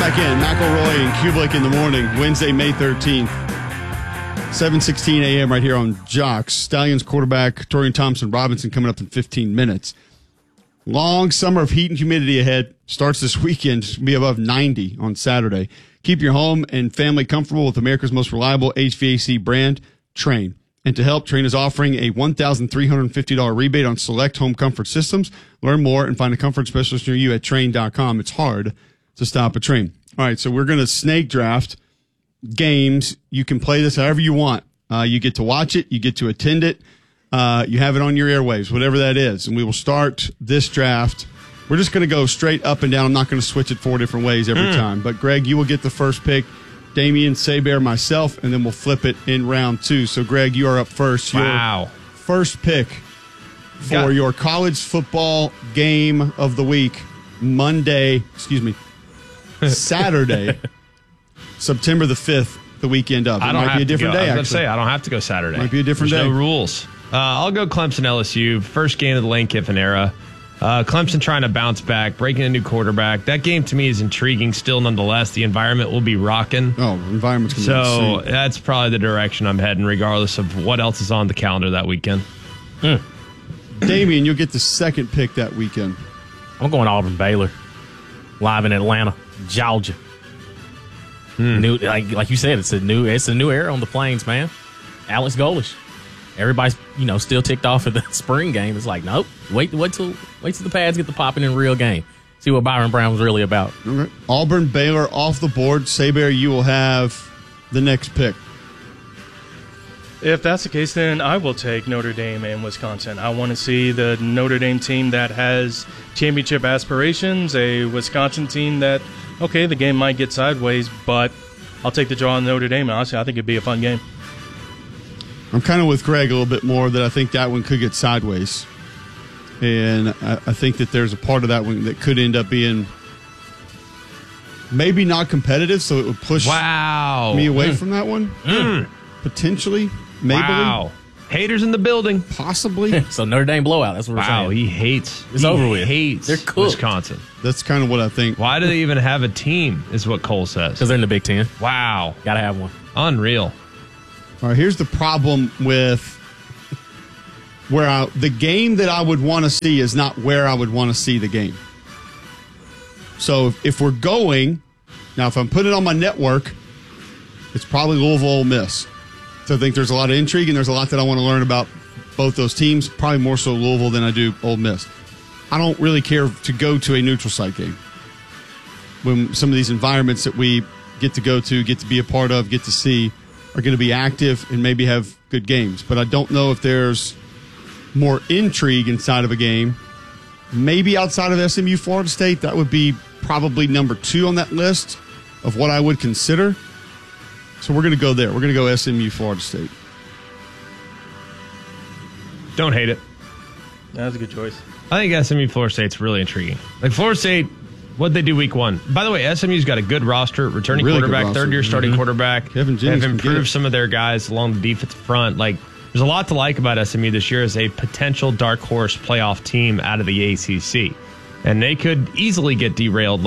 back in. McElroy and Kublik in the morning, Wednesday, May 13th, 7:16 a.m. right here on Jocks. Stallions quarterback Torian Thompson-Robinson coming up in 15 minutes. Long summer of heat and humidity ahead. Starts this weekend. It's going to be above 90 on Saturday. Keep your home and family comfortable with America's most reliable HVAC brand, Trane. And to help, Trane is offering a $1,350 rebate on select home comfort systems. Learn more and find a comfort specialist near you at Trane.com. It's hard to stop a Trane. All right, so we're going to snake draft games. You can play this however you want. You get to watch it. You get to attend it. You have it on your airwaves, whatever that is. And we will start this draft. We're just going to go straight up and down. I'm not going to switch it 4 different ways every time. But, Greg, you will get the first pick. Damian, Saber, myself, and then we'll flip it in round 2. So, Greg, you are up first. Wow. Your first pick for your college football game of the week, Saturday, September the 5th, the weekend of. It might be a different day, I was going actually. to say, I don't have to go Saturday. Might be a different day. There's no rules. I'll go Clemson LSU. First game of the Lane Kiffin era. Clemson trying to bounce back, breaking a new quarterback. That game to me is intriguing still nonetheless. The environment will be rocking. Oh, environment's going to be insane. So that's probably the direction I'm heading regardless of what else is on the calendar that weekend. Damian, you'll get the second pick that weekend. I'm going Auburn Baylor. Live in Atlanta, Georgia. New, like you said, it's a new era on the Plains, man. Alex Golesh. Everybody's still ticked off at the spring game. It's like, nope. Wait till the pads get the popping in real game. See what Byron Brown was really about. Okay. Auburn Baylor off the board. Saber, you will have the next pick. If that's the case, then I will take Notre Dame and Wisconsin. I want to see the Notre Dame team that has championship aspirations, a Wisconsin team that, okay, the game might get sideways, but I'll take the draw on Notre Dame. Honestly, I think it'd be a fun game. I'm kind of with Greg a little bit more that I think that one could get sideways. And I think that there's a part of that one that could end up being maybe not competitive, so it would push me away from that one. Potentially. Maybe. Wow. Haters in the building. Possibly. So Notre Dame blowout. That's what we're saying. Wow, he hates. It's over with. Hates They're cooked. Wisconsin. That's kind of what I think. Why do they even have a team, is what Cole says. Because they're in the Big Ten. Wow. Got to have one. Unreal. All right, here's the problem with the game that I would want to see is not where I would want to see the game. So if we're going, now if I'm putting it on my network, it's probably Louisville Ole Miss. So I think there's a lot of intrigue and there's a lot that I want to learn about both those teams, probably more so Louisville than I do Ole Miss. I don't really care to go to a neutral site game when some of these environments that we get to go to, get to be a part of, get to see are going to be active and maybe have good games. But I don't know if there's more intrigue inside of a game. Maybe outside of SMU Florida State, that would be probably number 2 on that list of what I would consider. So we're going to go there. We're going to go SMU Florida State. Don't hate it. That's a good choice. I think SMU Florida State's really intriguing. Like Florida State, what'd they do week 1? By the way, SMU's got a good roster, returning really quarterback, third-year starting quarterback. Kevin Jennings have improved some of their guys along the defensive front. Like, there's a lot to like about SMU this year as a potential dark horse playoff team out of the ACC. And they could easily get derailed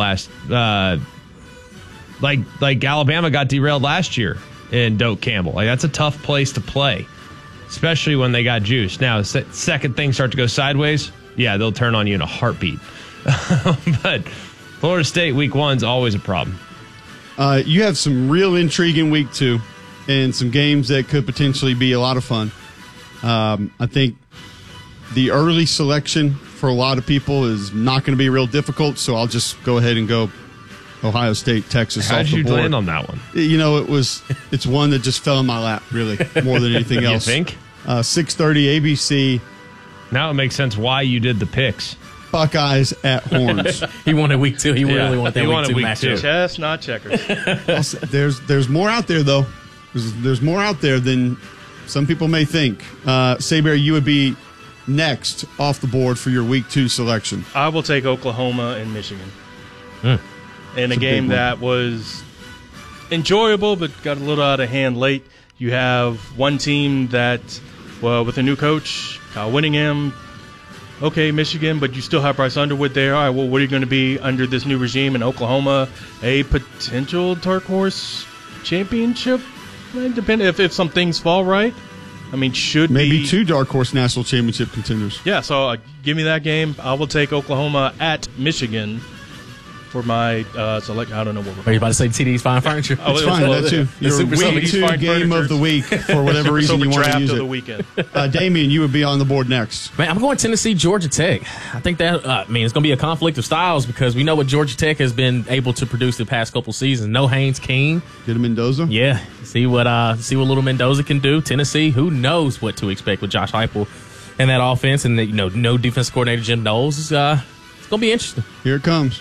like Alabama got derailed last year in Doak Campbell. Like, that's a tough place to play, especially when they got juice. Now, second things start to go sideways, yeah, they'll turn on you in a heartbeat. But Florida State week 1's always a problem. You have some real intrigue in week 2 and some games that could potentially be a lot of fun. I think the early selection for a lot of people is not going to be real difficult, so I'll just go ahead and go Ohio State, Texas. How'd you land on that one? It's one that just fell in my lap, really, more than anything else. You think? 6:30 ABC. Now it makes sense why you did the picks. Buckeyes at Horns. He wanted week 2. He really wanted that week 2 matchup. Chess, not checkers. There's more out there, though. There's more out there than some people may think. Saber, you would be next off the board for your week 2 selection. I will take Oklahoma and Michigan. In a game that was enjoyable but got a little out of hand late. You have one team that, with a new coach, Kyle Whittingham, okay, Michigan, but you still have Bryce Underwood there. All right, well, what are you going to be under this new regime in Oklahoma? A potential dark horse championship? Depending if some things fall right. I mean, should Maybe be 2 dark horse national championship contenders. Yeah, so give me that game. I will take Oklahoma at Michigan for my select. I don't know what Are you about to say TD's Fine Furniture? It's fine. That's The your Super week Soviet 2 Fine game Furniture. of the week for whatever Super reason you want to draft use of it. the weekend. Damien, you would be on the board next. Man, I'm going Tennessee, Georgia Tech. I think that it's going to be a conflict of styles because we know what Georgia Tech has been able to produce the past couple seasons. No Haynes King. Get a Mendoza. Yeah, see what little Mendoza can do. Tennessee, who knows what to expect with Josh Heupel and that offense, and no defense coordinator Jim Knowles. It's going to be interesting. Here it comes.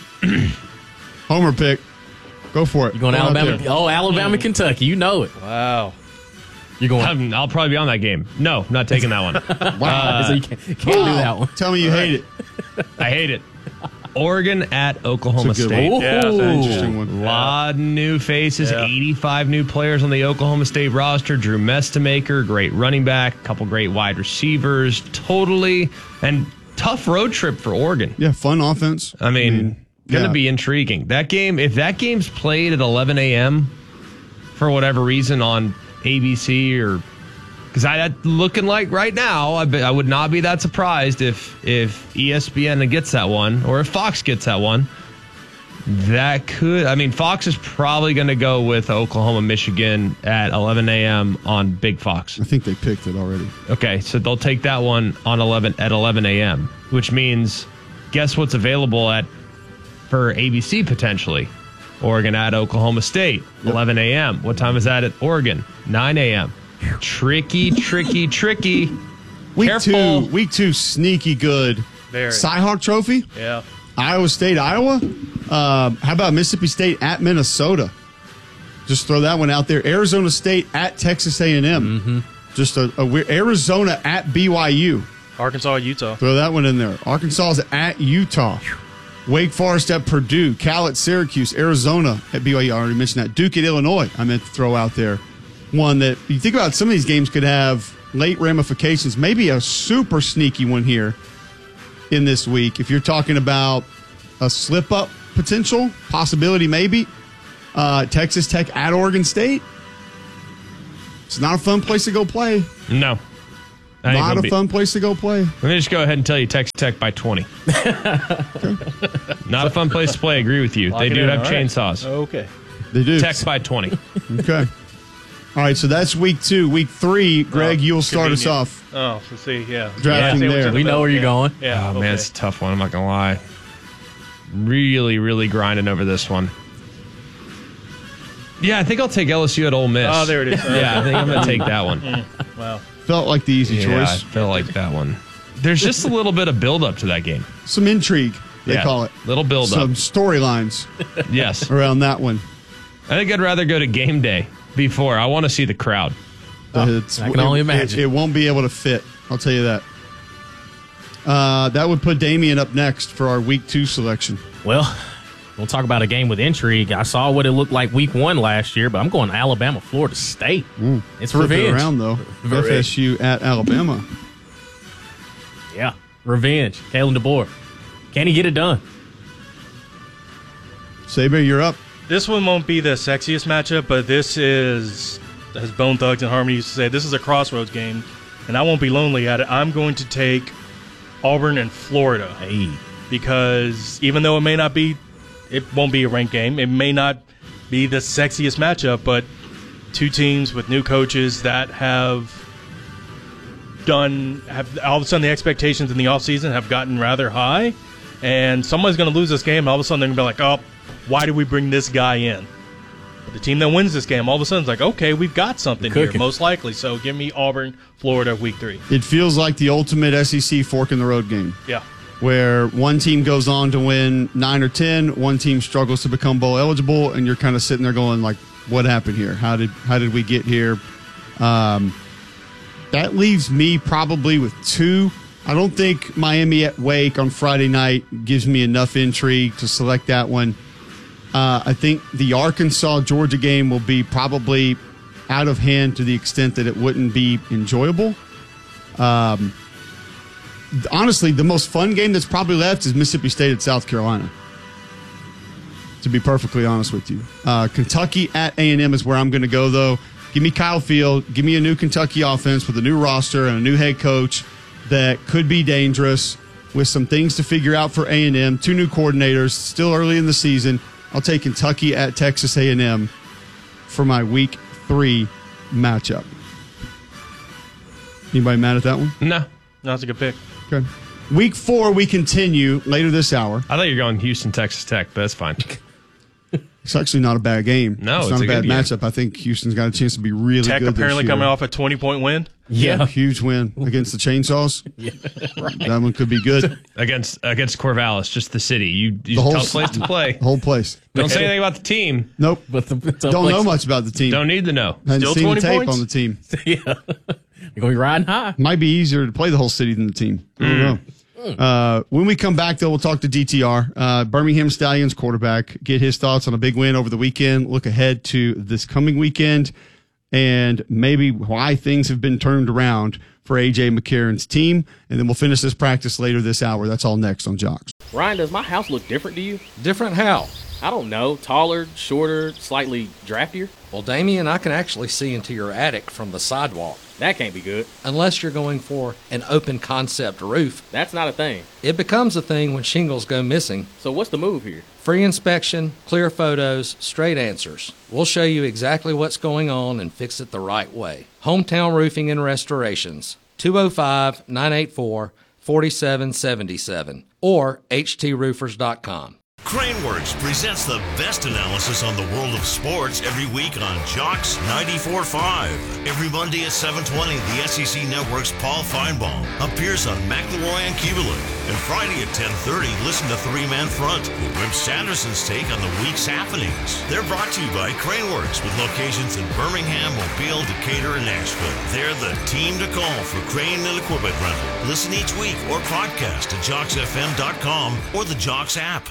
Homer pick. Go for it. You're going Go out Alabama? there. Oh, Alabama, Kentucky. You know it. Wow. You're going. I'll probably be on that game. No, not taking that one. Wow. So you can't do that one. Tell me you hate it. I hate it. Oregon at Oklahoma It's a good State. one. Yeah, that's an Interesting one. Lot of new faces, Yeah. 85 new players on the Oklahoma State roster. Drew Mestamaker, great running back, a couple great wide receivers, and tough road trip for Oregon. Yeah, fun offense. I mean, going to yeah. be intriguing. That game, if that game's played at 11 a.m. for whatever reason on ABC or because looking like right now, I would not be that surprised if ESPN gets that one or if Fox gets that one. That could, I mean, Fox is probably going to go with Oklahoma, Michigan at 11 a.m. on Big Fox. I think they picked it already. Okay, so they'll take that one on 11 a.m., which means guess what's available for ABC potentially? Oregon at Oklahoma State, 11 a.m. What time is that at Oregon? 9 a.m. Tricky. Week Careful. two, sneaky good. Very. Cy-Hawk Trophy, Yeah. Iowa State, Iowa. How about Mississippi State at Minnesota? Just throw that one out there. Arizona State at Texas A&M. Mm-hmm. Just a weird. Arizona at BYU. Arkansas, Utah. Throw that one in there. Arkansas is at Utah. Wake Forest at Purdue. Cal at Syracuse. Arizona at BYU. I already mentioned that. Duke at Illinois. I meant to throw out there. One that you think about, some of these games could have late ramifications. Maybe a super sneaky one here in this week. If you're talking about a slip-up potential, possibility maybe, Texas Tech at Oregon State. It's not a fun place to go play. No. Not a fun place to go play. Let me just go ahead and tell you Texas Tech by 20. Not a fun place to play. I agree with you. They Lock it do in. have All right. chainsaws. Okay. They do. Tech by 20. Okay. All right, so that's week 2. Week 3, Greg, you'll start us convenient. off. Oh, let's see. Yeah. Drafting Yeah. there. We know where you're going. Yeah. Oh, okay. man, it's a tough one. I'm not going to lie. Really grinding over this one. Yeah, I think I'll take LSU at Ole Miss. Oh, there it is. Yeah, I think I'm going to take that one. Wow. Felt like the easy Yeah, I choice. feel like that one. There's just a little bit of build-up to that game. Some intrigue, they Yeah, call it. little build-up. Some storylines Yes. around that one. I think I'd rather go to game day before. I want to see the crowd. I can only imagine. It won't be able to fit. I'll tell you that. That would put Damien up next for our week 2 selection. Well, we'll talk about a game with intrigue. I saw what it looked like week 1 last year, but I'm going Alabama, Florida State. It's Flip it revenge. around, though. FSU at Alabama. Yeah, revenge. Kalen DeBoer. Can he get it done? Saber, you're up. This one won't be the sexiest matchup, but this is, as Bone Thugs and Harmony used to say, this is a crossroads game, and I won't be lonely at it. I'm going to take Auburn and Florida. Hey. Because even though it won't be a ranked game, it may not be the sexiest matchup, but two teams with new coaches that have all of a sudden the expectations in the offseason have gotten rather high, and someone's going to lose this game, and all of a sudden they're going to be like, oh, why did we bring this guy in? But the team that wins this game, all of a sudden, is like, okay, we've got something here, most likely. So give me Auburn, Florida, week 3. It feels like the ultimate SEC fork in the road game, Yeah. where one team goes on to win 9 or 10, one team struggles to become bowl eligible, and you're kind of sitting there going, like, what happened here? How did we get here? That leaves me probably with 2. I don't think Miami at Wake on Friday night gives me enough intrigue to select that one. I think the Arkansas-Georgia game will be probably out of hand to the extent that it wouldn't be enjoyable. honestly, the most fun game that's probably left is Mississippi State at South Carolina. To be perfectly honest with you, Kentucky at A&M is where I'm going to go. Though, give me Kyle Field, give me a new Kentucky offense with a new roster and a new head coach that could be dangerous with some things to figure out for A&M. 2 new coordinators, still early in the season. I'll take Kentucky at Texas A&M for my Week 3 matchup. Anybody mad at that one? No. That's a good pick. Okay. Week 4, we continue later this hour. I thought you were going Houston, Texas Tech, but that's fine. It's actually not a bad game. No, it's not a bad matchup. I think Houston's got a chance to be really Tech good this apparently year. coming off a 20-point win. Yeah, huge win against the Chainsaws. Yeah, right. That one could be good. against Corvallis, just the city. You The whole tough place to play. The whole place. Don't say anything about the team. Nope. But Don't know much about the team. Don't need to know. Hadn't Still seen 20 the tape points? on the team. Yeah. You're going to be riding high. Might be easier to play the whole city than the team. I don't know. When we come back, though, we'll talk to DTR, Birmingham Stallions quarterback, get his thoughts on a big win over the weekend, look ahead to this coming weekend, and maybe why things have been turned around for A.J. McCarron's team. And then we'll finish this practice later this hour. That's all next on Jocks. Ryan, does my house look different to you? Different how? I don't know. Taller, shorter, slightly draftier? Well, Damien, I can actually see into your attic from the sidewalk. That can't be good. Unless you're going for an open concept roof. That's not a thing. It becomes a thing when shingles go missing. So what's the move here? Free inspection, clear photos, straight answers. We'll show you exactly what's going on and fix it the right way. Hometown Roofing and Restorations, 205-984-4777 or htroofers.com. Craneworks presents the best analysis on the world of sports every week on Jocks 94.5. Every Monday at 7:20, the SEC Network's Paul Feinbaum appears on McElroy and Kubelik. And Friday at 10:30, listen to Three Man Front with Wimp Sanderson's take on the week's happenings. They're brought to you by Craneworks with locations in Birmingham, Mobile, Decatur, and Nashville. They're the team to call for crane and equipment rental. Listen each week or podcast at JocksFM.com or the Jocks app.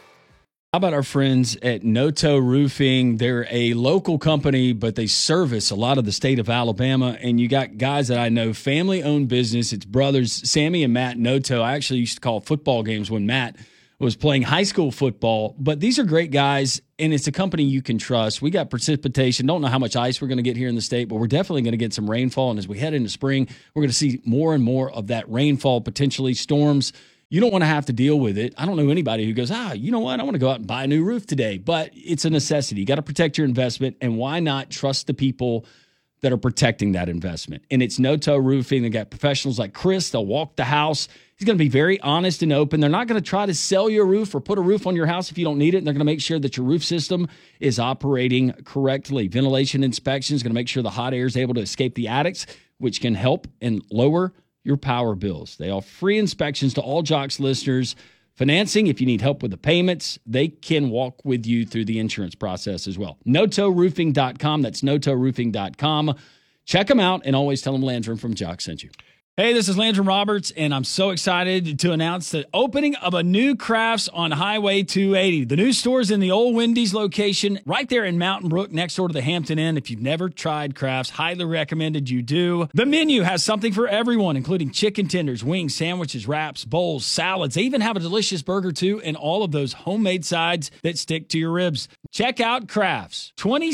How about our friends at Noto Roofing? They're a local company, but they service a lot of the state of Alabama. And you got guys that I know, family-owned business. It's brothers, Sammy and Matt Noto. I actually used to call football games when Matt was playing high school football. But these are great guys, and it's a company you can trust. We got precipitation. Don't know how much ice we're going to get here in the state, but we're definitely going to get some rainfall. And as we head into spring, we're going to see more and more of that rainfall, potentially storms. You don't want to have to deal with it. I don't know anybody who goes, you know what? I want to go out and buy a new roof today. But it's a necessity. You got to protect your investment. And why not trust the people that are protecting that investment? And it's Noto Roofing. They got professionals like Chris. They'll walk the house. He's going to be very honest and open. They're not going to try to sell you a roof or put a roof on your house if you don't need it. And they're going to make sure that your roof system is operating correctly. Ventilation inspection is going to make sure the hot air is able to escape the attics, which can help and lower your power bills. They offer free inspections to all Jocks listeners. Financing, if you need help with the payments, they can walk with you through the insurance process as well. NotoRoofing.com. That's NotoRoofing.com. Check them out and always tell them Landrum from Jocks sent you. Hey, this is Landrum Roberts, and I'm so excited to announce the opening of a new Crafts on Highway 280. The new store's in the old Wendy's location right there in Mountain Brook next door to the Hampton Inn. If you've never tried Crafts, highly recommended you do. The menu has something for everyone, including chicken tenders, wings, sandwiches, wraps, bowls, salads. They even have a delicious burger, too, and all of those homemade sides that stick to your ribs. Check out Crafts,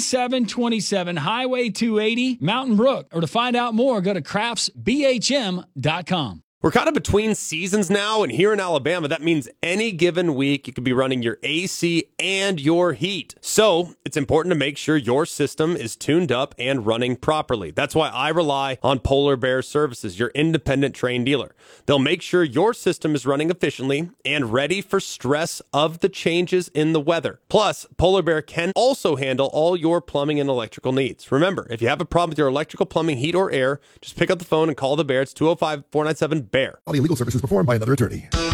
2727 Highway 280, Mountain Brook. Or to find out more, go to craftsbhm.com. We're kind of between seasons now, and here in Alabama, that means any given week you could be running your AC and your heat. So it's important to make sure your system is tuned up and running properly. That's why I rely on Polar Bear Services, your independent Trane dealer. They'll make sure your system is running efficiently and ready for stress of the changes in the weather. Plus, Polar Bear can also handle all your plumbing and electrical needs. Remember, if you have a problem with your electrical, plumbing, heat, or air, just pick up the phone and call the Bear. It's 205-497-BEAR. All the legal services performed by another attorney. All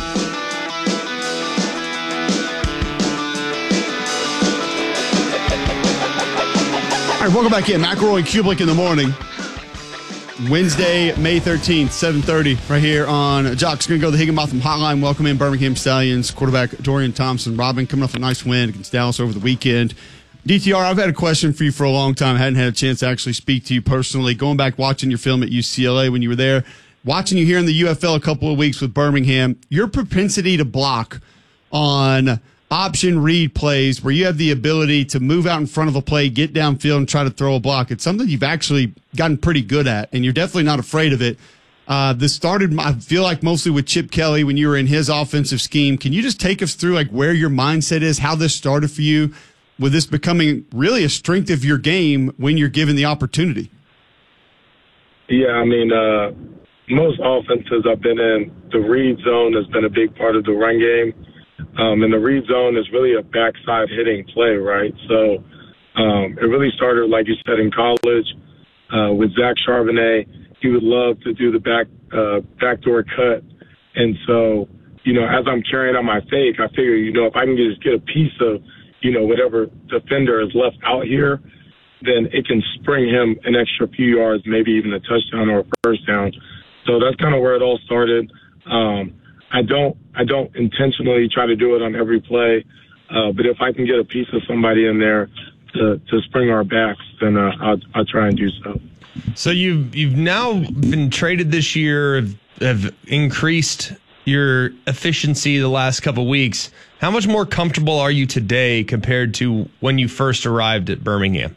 right, welcome back in. McElroy and Kubelik in the morning. Wednesday, May 13th, 7:30, right here on Jocks. Going to go to the Higginbotham Hotline. Welcome in Birmingham Stallions quarterback Dorian Thompson-Robin, coming off a nice win against Dallas over the weekend. DTR, I've had a question for you for a long time. I hadn't had a chance to actually speak to you personally. Going back watching your film at UCLA when you were there, watching you here in the UFL a couple of weeks with Birmingham, your propensity to block on option read plays where you have the ability to move out in front of a play, get downfield, and try to throw a block. It's something you've actually gotten pretty good at, and you're definitely not afraid of it. This started, I feel like, mostly with Chip Kelly when you were in his offensive scheme. Can you just take us through like where your mindset is, how this started for you, with this becoming really a strength of your game when you're given the opportunity? Yeah, I mean, most offenses I've been in, the read zone has been a big part of the run game. And the read zone is really a backside hitting play, right? So it really started, like you said, in college with Zach Charbonnet. He would love to do the backdoor cut. And so, as I'm carrying on my fake, I figure, if I can just get a piece of, whatever defender is left out here, then it can spring him an extra few yards, maybe even a touchdown or a first down. So that's kind of where it all started. I don't intentionally try to do it on every play, but if I can get a piece of somebody in there to spring our backs, then I'll try and do so. So you've now been traded this year, have increased your efficiency the last couple of weeks. How much more comfortable are you today compared to when you first arrived at Birmingham?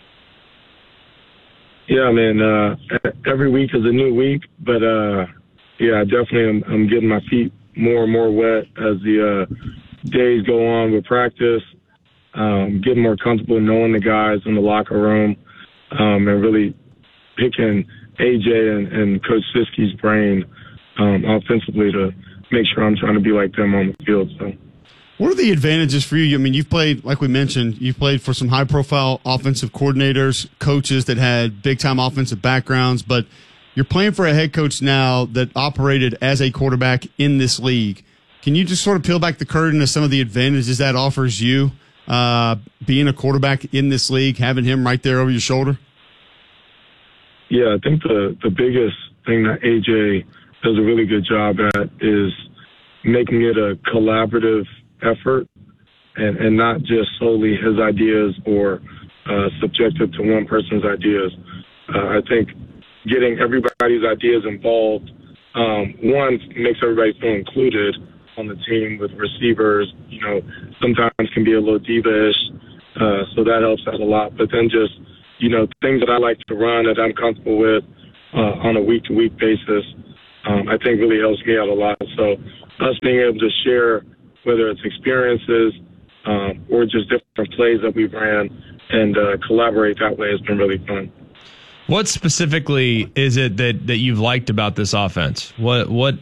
Yeah, I mean, every week is a new week, but yeah, definitely I'm getting my feet more and more wet as the days go on with practice, getting more comfortable knowing the guys in the locker room, and really picking AJ and Coach Siski's brain offensively to make sure I'm trying to be like them on the field. So, what are the advantages for you? I mean, you've played, like we mentioned, you've played for some high-profile offensive coordinators, coaches that had big-time offensive backgrounds, but you're playing for a head coach now that operated as a quarterback in this league. Can you just sort of peel back the curtain to some of the advantages that offers you being a quarterback in this league, having him right there over your shoulder? Yeah, I think the biggest thing that AJ does a really good job at is making it a collaborative effort and not just solely his ideas or subjective to one person's ideas. I think getting everybody's ideas involved, one, makes everybody feel included on the team with receivers, sometimes can be a little diva-ish, so that helps out a lot. But then just, things that I like to run that I'm comfortable with on a week-to-week basis, I think really helps me out a lot. So us being able to share, whether it's experiences or just different plays that we've ran and collaborate that way has been really fun. What specifically is it that you've liked about this offense? What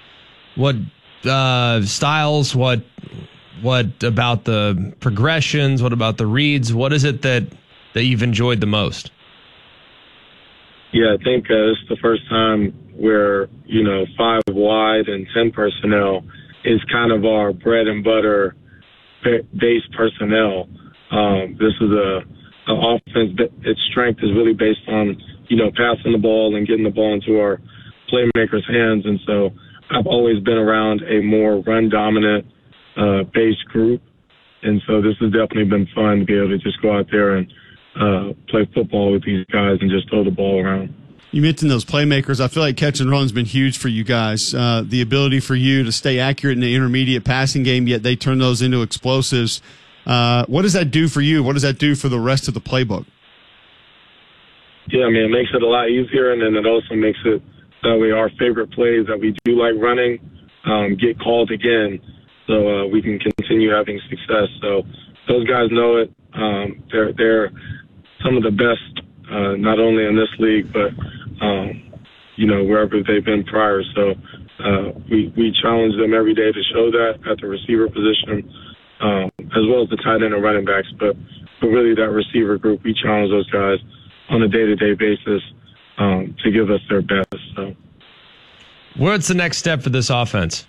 styles? What about the progressions? What about the reads? What is it that you've enjoyed the most? Yeah, I think it's the first time where 5 wide and 10 personnel is kind of our bread and butter base personnel. This is an offense that its strength is really based on, passing the ball and getting the ball into our playmakers' hands. And so I've always been around a more run-dominant base group. And so this has definitely been fun to be able to just go out there and play football with these guys and just throw the ball around. You mentioned those playmakers. I feel like catch and run's been huge for you guys. The ability for you to stay accurate in the intermediate passing game, yet they turn those into explosives. What does that do for you? What does that do for the rest of the playbook? Yeah, I mean, it makes it a lot easier, and then it also makes it that way our favorite plays that we do like running get called again, so we can continue having success. So those guys know it. They're some of the best, not only in this league, but wherever they've been prior. So we challenge them every day to show that at the receiver position, as well as the tight end and running backs. But really that receiver group, we challenge those guys on a day-to-day basis to give us their best. So, what's the next step for this offense?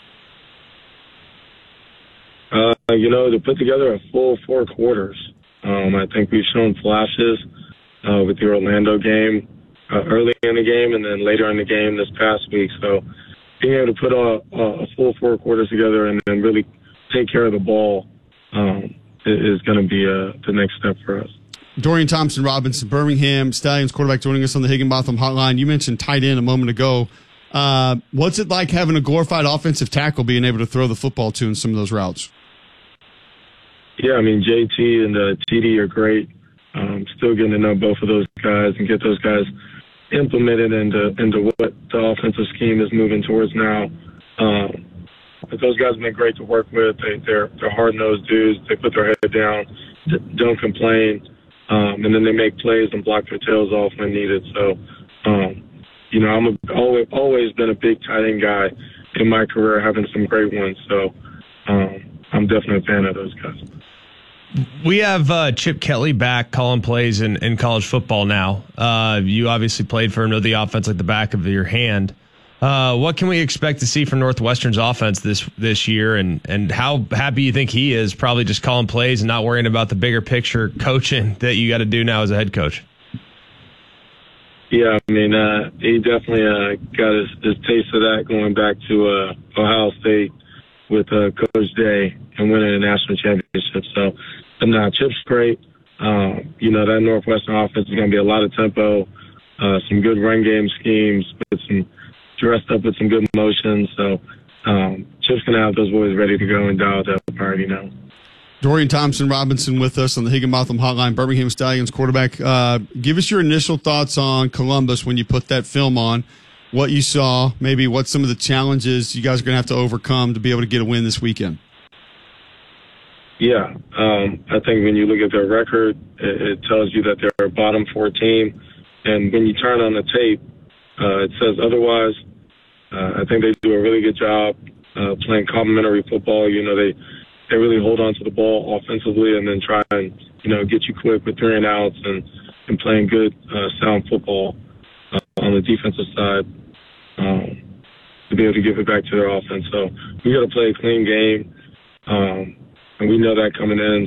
To put together a full 4 quarters. I think we've shown flashes with the Orlando game early in the game and then later in the game this past week. So being able to put a full 4 quarters together and then really take care of the ball is going to be the next step for us. Dorian Thompson-Robinson, Birmingham Stallions quarterback, joining us on the Higginbotham Hotline. You mentioned tight end a moment ago. What's it like having a glorified offensive tackle being able to throw the football to in some of those routes? Yeah, I mean, JT and TD are great. Still getting to know both of those guys and get those guys implemented into what the offensive scheme is moving towards now. But those guys have been great to work with. They're hard-nosed dudes. They put their head down, don't complain, and then they make plays and block their tails off when needed. So, I'm always been a big tight end guy in my career, having some great ones. So I'm definitely a fan of those guys. We have Chip Kelly back calling plays in college football now. You obviously played for him, know the offense like the back of your hand. What can we expect to see from Northwestern's offense this year, and how happy you think he is probably just calling plays and not worrying about the bigger picture coaching that you got to do now as a head coach? Yeah, I mean, he definitely got his taste of that going back to Ohio State with Coach Day and winning a national championship. So, Chip's great. That Northwestern offense is going to be a lot of tempo, some good run game schemes, with some dressed up with some good motions. So, Chip's going to have those boys ready to go and dialed up already now. Dorian Thompson-Robinson with us on the Higginbotham Hotline, Birmingham Stallions quarterback. Give us your initial thoughts on Columbus when you put that film on, what you saw, maybe what some of the challenges you guys are going to have to overcome to be able to get a win this weekend. Yeah, I think when you look at their record, it tells you that they're a bottom 4 team. And when you turn on the tape, it says otherwise. I think they do a really good job playing complementary football. They really hold on to the ball offensively and then try and, get you quick with 3 and outs and playing good, sound football on the defensive side to be able to give it back to their offense. So we got to play a clean game, and we know that coming in.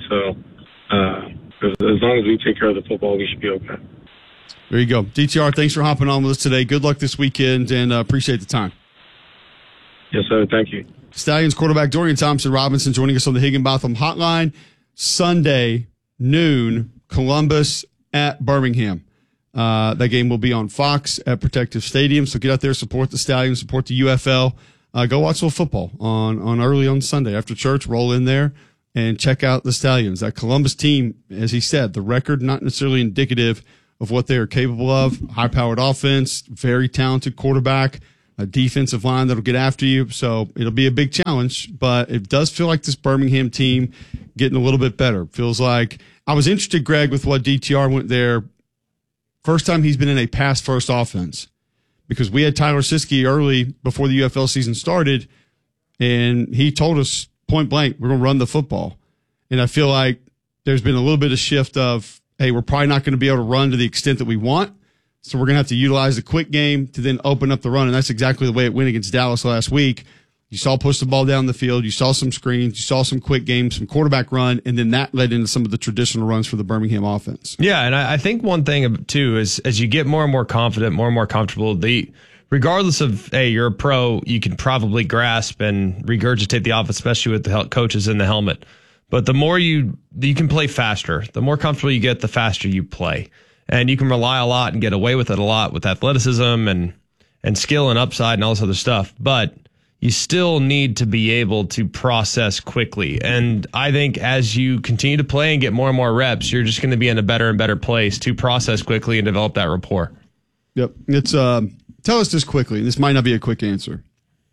So as long as we take care of the football, we should be okay. There you go. DTR, thanks for hopping on with us today. Good luck this weekend, and appreciate the time. Yes, sir. Thank you. Stallions quarterback Dorian Thompson-Robinson joining us on the Higginbotham Hotline. Sunday, noon, Columbus at Birmingham. That game will be on Fox at Protective Stadium. So get out there, support the Stallions, support the UFL. Go watch a little football on early on Sunday after church. Roll in there and check out the Stallions. That Columbus team, as he said, the record not necessarily indicative of what they are capable of. High-powered offense, very talented quarterback, a defensive line that'll get after you. So it'll be a big challenge, but it does feel like this Birmingham team getting a little bit better. Feels like I was interested, Greg, with what DTR went there. First time he's been in a pass-first offense, because we had Tyler Siskey early before the UFL season started, and he told us point blank, we're going to run the football. And I feel like there's been a little bit of shift of, hey, we're probably not going to be able to run to the extent that we want, so we're going to have to utilize the quick game to then open up the run. And that's exactly the way it went against Dallas last week. You saw push the ball down the field. You saw some screens. You saw some quick games, some quarterback run, and then that led into some of the traditional runs for the Birmingham offense. Yeah, and I think one thing, too, is as you get more and more confident, more and more comfortable, regardless of, hey, you're a pro, you can probably grasp and regurgitate the offense, especially with the coaches in the helmet. But the more you can play faster, the more comfortable you get, the faster you play. And you can rely a lot and get away with it a lot with athleticism and skill and upside and all this other stuff. But you still need to be able to process quickly. And I think as you continue to play and get more and more reps, you're just going to be in a better and better place to process quickly and develop that rapport. Yep. It's tell us this quickly. This might not be a quick answer.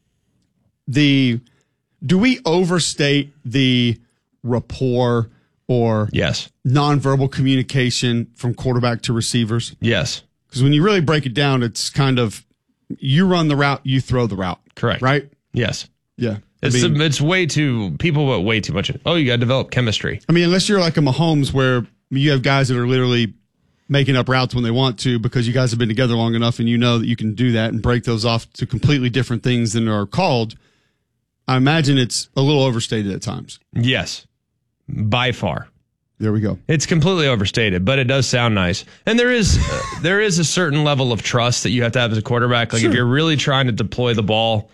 Do we overstate the rapport or nonverbal communication from quarterback to receivers? Yes. Because when you really break it down, it's kind of you run the route, you throw the route. Correct. Right? Yes. Yeah. It's way too, people put way too much. Oh, you got to develop chemistry. I mean, unless you're like a Mahomes where you have guys that are literally making up routes when they want to because you guys have been together long enough and you know that you can do that and break those off to completely different things than are called. I imagine it's a little overstated at times. Yes. By far. There we go. It's completely overstated, but it does sound nice. And there is a certain level of trust that you have to have as a quarterback. Like if you're really trying to deploy the ball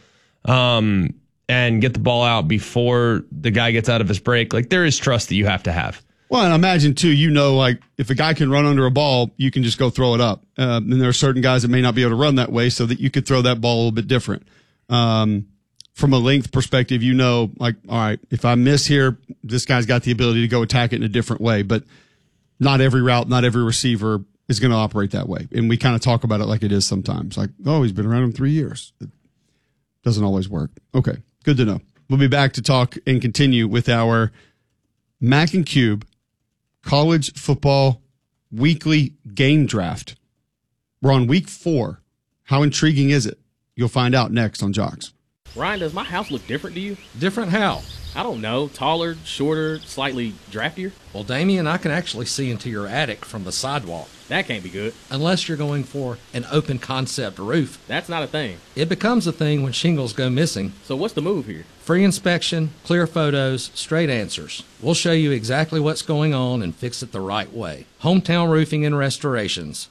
and get the ball out before the guy gets out of his break, like there is trust that you have to have. Well, and imagine, too, like if a guy can run under a ball, you can just go throw it up. And there are certain guys that may not be able to run that way, so that you could throw that ball a little bit different. From a length perspective, like, all right, if I miss here, this guy's got the ability to go attack it in a different way. But not every route, not every receiver is going to operate that way. And we kind of talk about it like it is sometimes. Like, oh, he's been around him 3 years. It doesn't always work. Okay, good to know. We'll be back to talk and continue with our Mac and Cube college football weekly game draft. We're on week 4. How intriguing is it? You'll find out next on Jocks. Ryan, does my house look different to you? Different how? I don't know. Taller, shorter, slightly draftier? Well, Damien, I can actually see into your attic from the sidewalk. That can't be good. Unless you're going for an open concept roof. That's not a thing. It becomes a thing when shingles go missing. So what's the move here? Free inspection, clear photos, straight answers. We'll show you exactly what's going on and fix it the right way. Hometown Roofing and Restorations,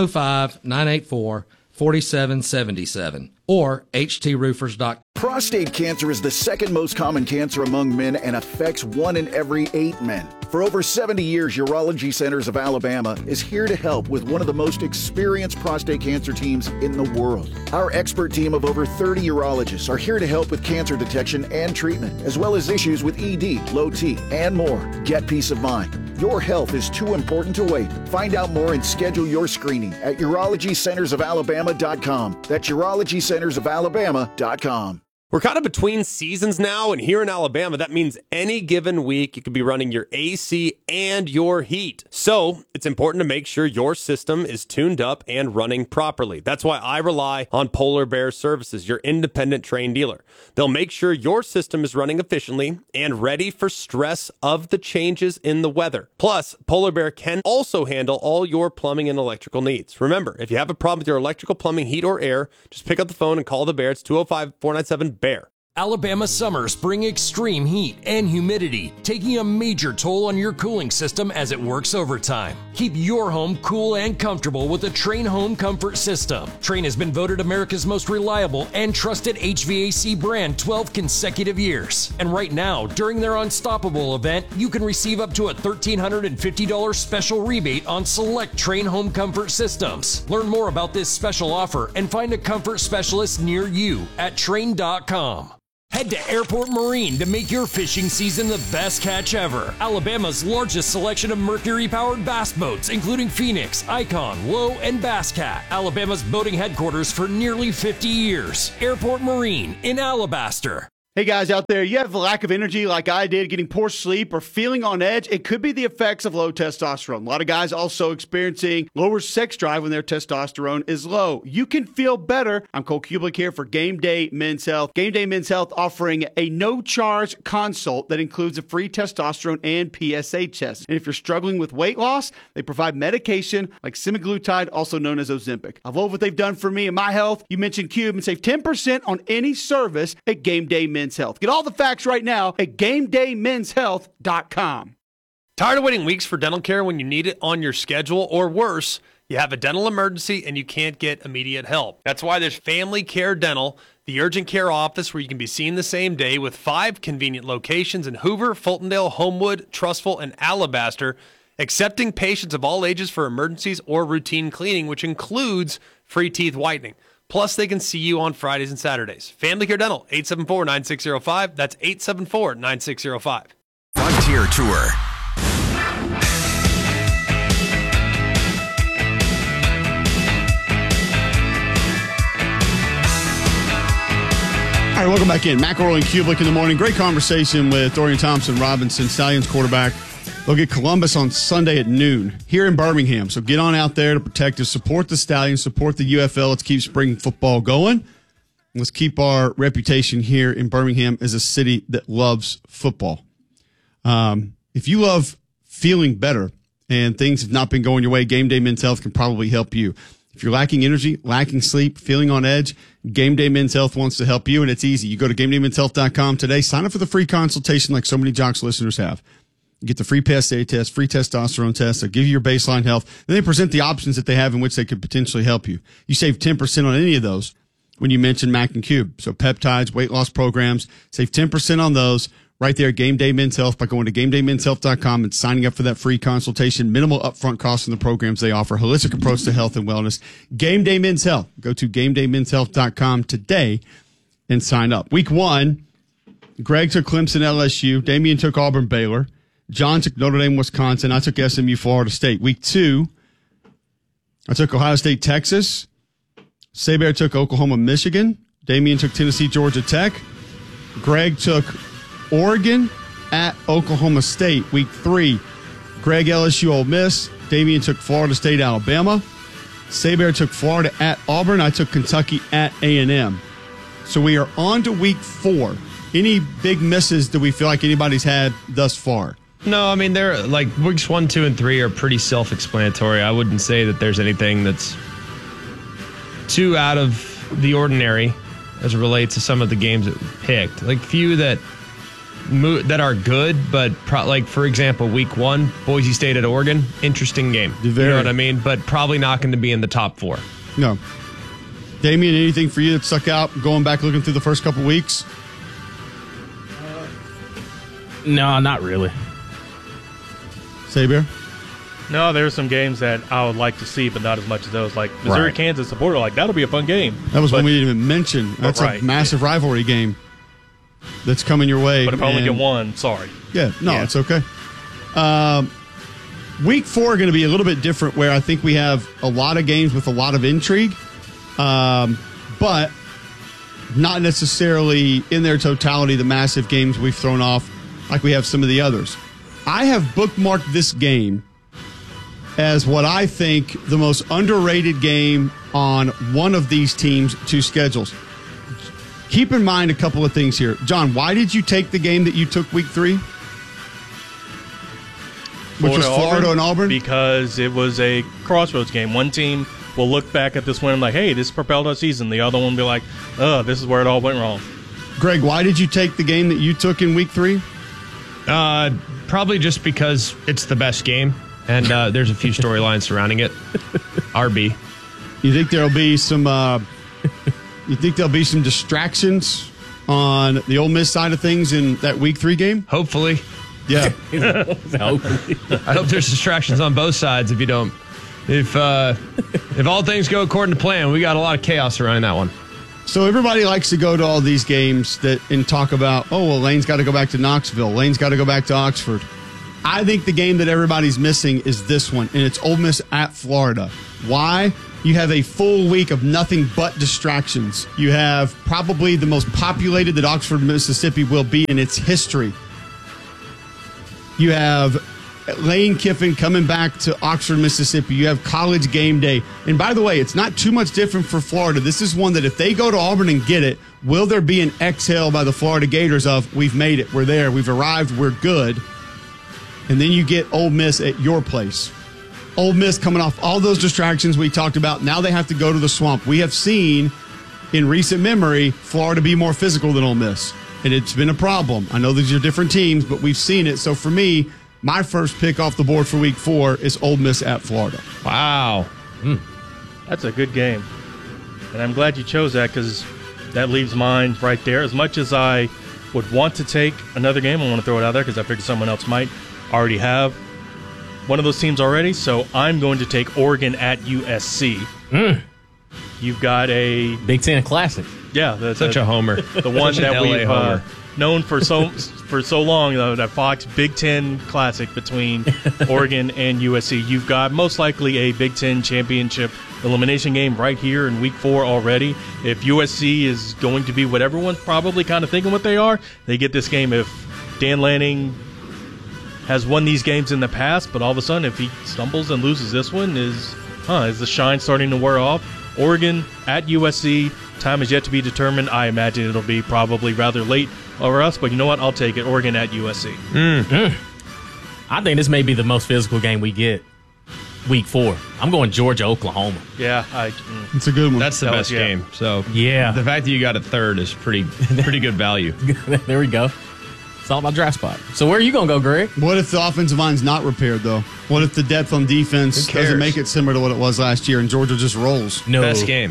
205-984-4777 or htroofers.com. Prostate cancer is the second most common cancer among men and affects 1 in every 8 men. For over 70 years, Urology Centers of Alabama is here to help with one of the most experienced prostate cancer teams in the world. Our expert team of over 30 urologists are here to help with cancer detection and treatment, as well as issues with ED, low T, and more. Get peace of mind. Your health is too important to wait. Find out more and schedule your screening at urologycentersofalabama.com. That's urologycentersofalabama.com. We're kind of between seasons now, and here in Alabama, that means any given week you could be running your AC and your heat. So it's important to make sure your system is tuned up and running properly. That's why I rely on Polar Bear Services, your independent Trane dealer. They'll make sure your system is running efficiently and ready for stress of the changes in the weather. Plus, Polar Bear can also handle all your plumbing and electrical needs. Remember, if you have a problem with your electrical, plumbing, heat, or air, just pick up the phone and call the Bear. It's 205-497-BEAR. Alabama summers bring extreme heat and humidity, taking a major toll on your cooling system as it works overtime. Keep your home cool and comfortable with the Trane Home Comfort System. Trane has been voted America's most reliable and trusted HVAC brand 12 consecutive years. And right now, during their Unstoppable event, you can receive up to a $1,350 special rebate on select Trane Home Comfort systems. Learn more about this special offer and find a comfort specialist near you at Trane.com. Head to Airport Marine to make your fishing season the best catch ever. Alabama's largest selection of Mercury-powered bass boats, including Phoenix, Icon, Lowe, and Bass Cat. Alabama's boating headquarters for nearly 50 years. Airport Marine in Alabaster. Hey guys out there, you have a lack of energy like I did, getting poor sleep or feeling on edge? It could be the effects of low testosterone. A lot of guys also experiencing lower sex drive when their testosterone is low. You can feel better. I'm Cole Kublik here for Game Day Men's Health. Game Day Men's Health offering a no-charge consult that includes a free testosterone and PSA test. And if you're struggling with weight loss, they provide medication like semaglutide, also known as Ozempic. I love what they've done for me and my health. You mentioned Cube and save 10% on any service at Game Day Men's Health. Get all the facts right now at GameDayMen'sHealth.com. Tired of waiting weeks for dental care when you need it on your schedule, or worse, you have a dental emergency and you can't get immediate help? That's why there's Family Care Dental, the urgent care office where you can be seen the same day, with 5 convenient locations in Hoover, Fultondale, Homewood, Trussville, and Alabaster, accepting patients of all ages for emergencies or routine cleaning, which includes free teeth whitening. Plus, they can see you on Fridays and Saturdays. Family Care Dental, 874-9605. That's 874-9605. Frontier Tour. All right, welcome back in. McElroy and Kublik in the morning. Great conversation with Dorian Thompson-Robinson, Stallions quarterback. They'll get Columbus on Sunday at noon here in Birmingham. So get on out there to protect us, support the Stallions, support the UFL. Let's keep spring football going. Let's keep our reputation here in Birmingham as a city that loves football. If you love feeling better and things have not been going your way, Game Day Men's Health can probably help you. If you're lacking energy, lacking sleep, feeling on edge, Game Day Men's Health wants to help you, and it's easy. You go to GameDayMen'sHealth.com today, sign up for the free consultation like so many Jocks listeners have. You get the free PSA test, free testosterone test. They'll give you your baseline health. Then they present the options that they have in which they could potentially help you. You save 10% on any of those when you mention Mac and Cube. So peptides, weight loss programs, save 10% on those right there at Game Day Men's Health by going to GameDayMen'sHealth.com and signing up for that free consultation. Minimal upfront costs in the programs they offer. Holistic approach to health and wellness. Game Day Men's Health. Go to GameDayMen'sHealth.com today and sign up. Week 1, Greg took Clemson, LSU. Damian took Auburn, Baylor. John took Notre Dame, Wisconsin. I took SMU, Florida State. Week 2, I took Ohio State, Texas. Saber took Oklahoma, Michigan. Damian took Tennessee, Georgia Tech. Greg took Oregon at Oklahoma State. Week 3, Greg, LSU, Ole Miss. Damian took Florida State, Alabama. Saber took Florida at Auburn. I took Kentucky at A&M. So we are on to week 4. Any big misses that we feel like anybody's had thus far? No, I mean, they're like weeks 1, 2, and 3 are pretty self-explanatory. I wouldn't say that there's anything that's too out of the ordinary as it relates to some of the games that we picked. Like few that are good, but like for example, week 1, Boise State at Oregon, interesting game. You know what I mean? But probably not going to be in the top 4. No. Damian, anything for you that stuck out going back looking through the first couple weeks? No, not really. Saber? No, there are some games that I would like to see, but not as much as those. Like Missouri, Right. Kansas, supporter, like that'll be a fun game. That was one we didn't even mention. That's right, a massive rivalry game that's coming your way. But if I only get one, sorry. Yeah, no, it's okay. Week 4 going to be a little bit different where I think we have a lot of games with a lot of intrigue, but not necessarily in their totality the massive games we've thrown off like we have some of the others. I have bookmarked this game as what I think the most underrated game on one of these teams' 2 schedules. Keep in mind a couple of things here. John, why did you take the game that you took week 3? Which was Florida and Auburn? Because it was a crossroads game. One team will look back at this win and like, hey, this propelled our season. The other one will be like, this is where it all went wrong. Greg, why did you take the game that you took in week 3? Probably just because it's the best game, and there's a few storylines surrounding it. RB. You think there'll be some? You think there'll be some distractions on the Ole Miss side of things in that week 3 game? Hopefully. Yeah. I hope there's distractions on both sides. If you don't, if all things go according to plan, we got a lot of chaos surrounding that one. So everybody likes to go to all these games and talk about, Lane's got to go back to Knoxville. Lane's got to go back to Oxford. I think the game that everybody's missing is this one, and it's Ole Miss at Florida. Why? You have a full week of nothing but distractions. You have probably the most populated that Oxford, Mississippi will be in its history. You have Lane Kiffin coming back to Oxford, Mississippi. You have College game day. And by the way, it's not too much different for Florida. This is one that if they go to Auburn and get it, will there be an exhale by the Florida Gators of, we've made it, we're there, we've arrived, we're good. And then you get Ole Miss at your place. Ole Miss coming off all those distractions we talked about. Now they have to go to the Swamp. We have seen in recent memory Florida be more physical than Ole Miss. And it's been a problem. I know these are different teams, but we've seen it. So for me, my first pick off the board for week 4 is Ole Miss at Florida. Wow. That's a good game. And I'm glad you chose that because that leaves mine right there. As much as I would want to take another game, I want to throw it out there because I figured someone else might already have one of those teams already. So I'm going to take Oregon at USC. You've got a Big Ten Classic. Yeah. Such a homer. The one Such an that LA we've homer. Known for so long, though, that Fox Big Ten Classic between Oregon and USC. You've got most likely a Big Ten championship elimination game right here in week 4 already. If USC is going to be what everyone's probably kind of thinking what they are, they get this game. If Dan Lanning has won these games in the past, but all of a sudden if he stumbles and loses this one, is the shine starting to wear off? Oregon at USC, time is yet to be determined. I imagine it'll be probably rather late over us, but you know what? I'll take it. Oregon at USC. I think this may be the most physical game we get week 4. I'm going Georgia, Oklahoma. Yeah. It's a good one. That's the best game. So yeah, the fact that you got a third is pretty good value. There we go. It's all about draft spot. So where are you going to go, Greg? What if the offensive line's not repaired, though? What if the depth on defense doesn't make it similar to what it was last year and Georgia just rolls? No. Best game.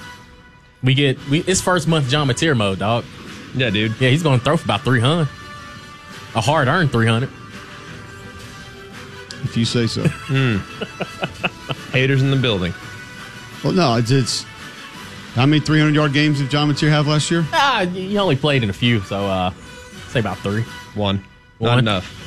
It's first month John Mateer mode, dog. Yeah, dude. Yeah, he's going to throw for about 300. A hard-earned 300. If you say so. Haters in the building. Well, no, it's how many 300-yard games did John Mateer have last year? He only played in a few, so say about 3. One. Not enough.